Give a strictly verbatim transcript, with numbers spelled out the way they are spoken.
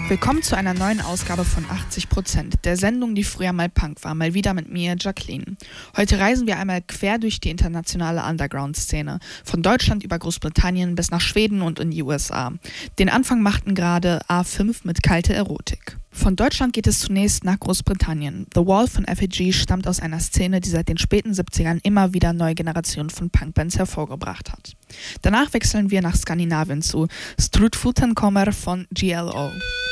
Willkommen zu einer neuen Ausgabe von achtzig Prozent, der Sendung, die früher mal Punk war, mal wieder mit mir, Jacqueline. Heute reisen wir einmal quer durch die internationale Underground-Szene, von Deutschland über Großbritannien bis nach Schweden und in die U S A. Den Anfang machten gerade A fünf mit Kalte Erotik. Von Deutschland geht es zunächst nach Großbritannien. The Wall von F A G stammt aus einer Szene, die seit den späten siebzigern immer wieder neue Generationen von Punkbands hervorgebracht hat. Danach wechseln wir nach Skandinavien zu Strutfoten kommer von G L O.